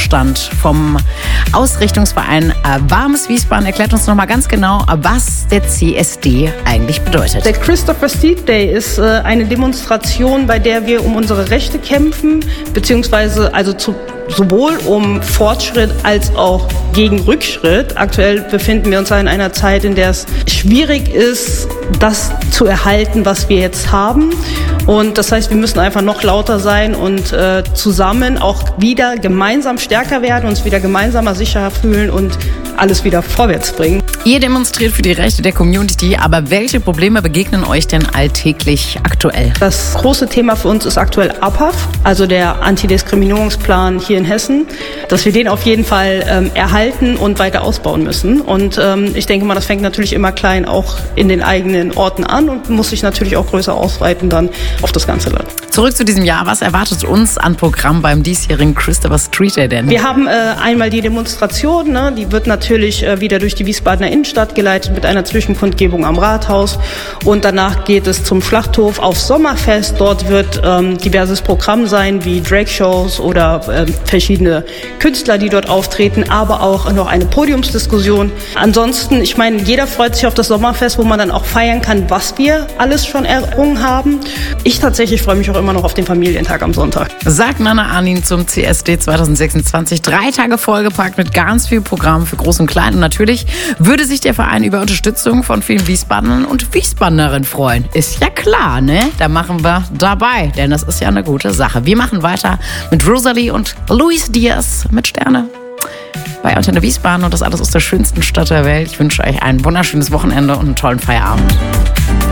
Vorstand vom Ausrichtungsverein Warmes Wiesbaden erklärt uns nochmal ganz genau, was der CSD eigentlich bedeutet. Der Christopher Street Day ist eine Demonstration, bei der wir um unsere Rechte kämpfen, beziehungsweise sowohl um Fortschritt als auch gegen Rückschritt. Aktuell befinden wir uns in einer Zeit, in der es schwierig ist, das zu erhalten, was wir jetzt haben. Und das heißt, wir müssen einfach noch lauter sein und zusammen auch wieder gemeinsam stärker werden, uns wieder gemeinsamer sicher fühlen und alles wieder vorwärts bringen. Ihr demonstriert für die Rechte der Community, aber welche Probleme begegnen euch denn alltäglich aktuell? Das große Thema für uns ist aktuell APAF, also der Antidiskriminierungsplan hier in Hessen, dass wir den auf jeden Fall erhalten und weiter ausbauen müssen. Und ich denke mal, das fängt natürlich immer klein auch in den eigenen Orten an und muss sich natürlich auch größer ausweiten dann auf das ganze Land. Zurück zu diesem Jahr. Was erwartet uns an Programm beim diesjährigen Christopher Street Day denn? Wir haben einmal die Demonstration, die wird natürlich wieder durch die Wiesbadener Innenstadt geleitet mit einer Zwischenkundgebung am Rathaus. Und danach geht es zum Schlachthof aufs Sommerfest. Dort wird diverses Programm sein, wie Drag-Shows oder verschiedene Künstler, die dort auftreten, aber auch noch eine Podiumsdiskussion. Ansonsten, ich meine, jeder freut sich auf das Sommerfest, wo man dann auch feiern kann, was wir alles schon errungen haben. Ich tatsächlich freue mich auch immer noch auf den Familientag am Sonntag. Sagt Nanna Arnin zum CSD 2026. 3 Tage vollgepackt mit ganz viel Programm für Groß und Klein. Und natürlich würde sich der Verein über Unterstützung von vielen Wiesbadenern und Wiesbadnerinnen freuen. Ist ja klar, ne? Da machen wir dabei, denn das ist ja eine gute Sache. Wir machen weiter mit Rosalie und Luis Diaz mit Sterne bei Antenne Wiesbaden und das alles aus der schönsten Stadt der Welt. Ich wünsche euch ein wunderschönes Wochenende und einen tollen Feierabend.